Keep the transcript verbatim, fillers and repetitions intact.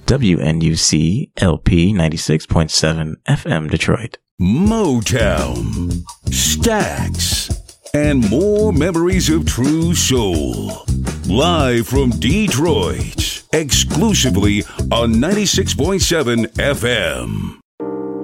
W N U C L P ninety-six point seven F M Detroit. Motown, Stax, and more memories of true soul. Live from Detroit, exclusively on ninety-six point seven F M.